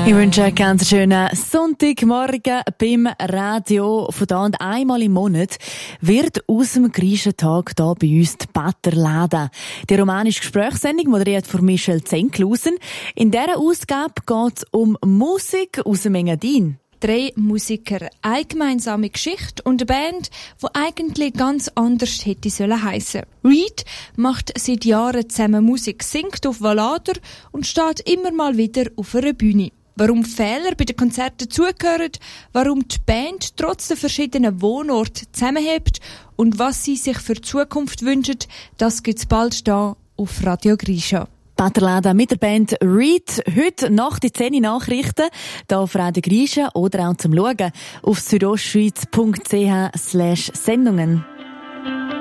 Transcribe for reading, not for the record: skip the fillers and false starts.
Ich wünsche einen ganz schönen Sonntagmorgen beim Radio. Von da und einmal im Monat wird aus dem Griechentag hier bei uns die Batterlada. Die romanische Gesprächssendung, moderiert von Michel Zenklusen. In dieser Ausgabe geht es um Musik aus dem Engadin. 3 Musiker, eine gemeinsame Geschichte und eine Band, die eigentlich ganz anders hätte heissen sollen. Reed macht seit Jahren zusammen Musik, singt auf Valader und steht immer mal wieder auf einer Bühne. Warum Fehler bei den Konzerten dazugehören, warum die Band trotz der verschiedenen Wohnorte zusammenhält und was sie sich für die Zukunft wünschen, das gibt's bald hier auf Radio Grisha. Batterlada mit der Band Reed. Heute nach die 10 Nachrichten hier auf Radio Grisha oder auch zum Schauen auf südostschweiz.ch/Sendungen.